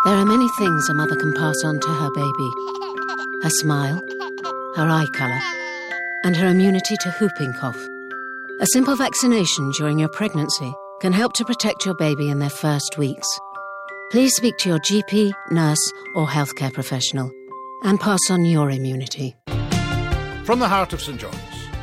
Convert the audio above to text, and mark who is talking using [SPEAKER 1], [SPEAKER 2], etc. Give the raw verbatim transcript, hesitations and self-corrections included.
[SPEAKER 1] There are many things a mother can pass on to her baby. Her smile, her eye colour, and her immunity to whooping cough. A simple vaccination during your pregnancy can help to protect your baby in their first weeks. Please speak to your G P, nurse or healthcare professional and pass on your immunity.
[SPEAKER 2] From the heart of St George,